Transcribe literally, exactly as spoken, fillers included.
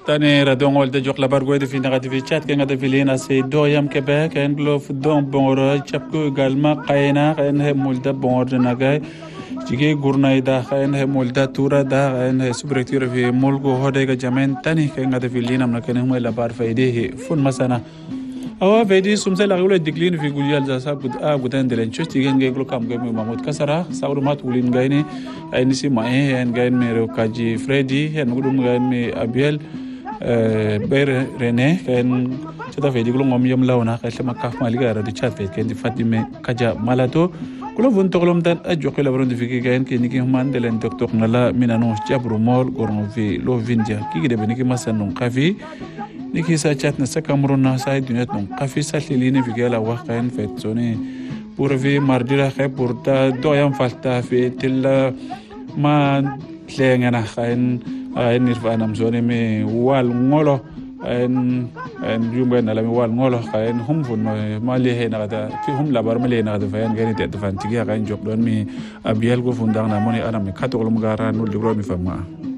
tani radongol de jok labar goy de fi negatif chat ke ngada filina se doyam Québec en glof don bonro chapko galma qayna en he mulda bonro nagay jige gurnay da en he mulda tura da en he subrecture fi mulgo hode ga jamen tani ke ngada filina na ken mo labar fayde fun masana awa fayde sumse la gule diklin fi gulyal za sa gud a gudan de len chusti gen glo kam gem mamut kasara sawru mat ulin gayni ay nisi ma en gayn me ro kaji Freddy en gudum gayn me Abiel ber René ken chata fe diglo ngom yam lawna khalle makaf maliga ra di chat fe ken di Fatime kaja malato kulo vun toglom dan ajo khela bron di fiki ken ken ki human de len docteur nala minano jabru mol gorno fi lo vindia ki de beniki masan qafi niki sa chat na sa kamruna sa dunet non qafi sa lilini fi gala wa ken fe zone pour vi mardira khay pour ta doyam falta fi til ma lengana khain en nirfana mzone me wal ngolo en en yumbe na la me wal ngolo en hum fun ma le he na da fi hum labar ma le na da fayan gani te fan tigi ga en jok don mi Abiel go fun dang na moni ana me katol mu gara no libro mi fama